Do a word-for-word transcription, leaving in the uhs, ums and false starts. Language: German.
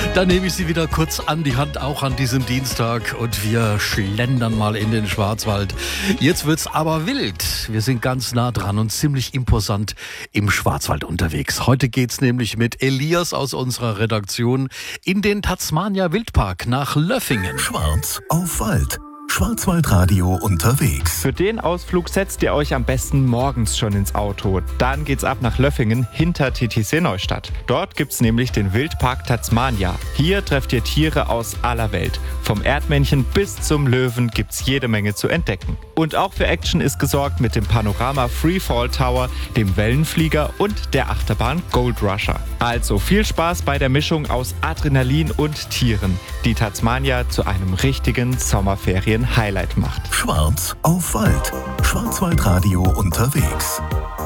Dann nehme ich Sie wieder kurz an die Hand, auch an diesem Dienstag, und wir schlendern mal in den Schwarzwald. Jetzt wird's aber wild. Wir sind ganz nah dran und ziemlich imposant im Schwarzwald unterwegs. Heute geht's nämlich mit Elias aus unserer Redaktion in den Tasmania Wildpark nach Löffingen. Schwarz auf Wald. Schwarzwaldradio unterwegs. Für den Ausflug setzt ihr euch am besten morgens schon ins Auto. Dann geht's ab nach Löffingen hinter T T C Neustadt. Dort gibt's nämlich den Wildpark Tasmania. Hier trefft ihr Tiere aus aller Welt. Vom Erdmännchen bis zum Löwen gibt's jede Menge zu entdecken. Und auch für Action ist gesorgt mit dem Panorama Freefall Tower, dem Wellenflieger und der Achterbahn Gold Rusher. Also viel Spaß bei der Mischung aus Adrenalin und Tieren, die Tasmania zu einem richtigen Sommerferien Highlight macht. Schwarz auf Wald. Schwarzwaldradio unterwegs.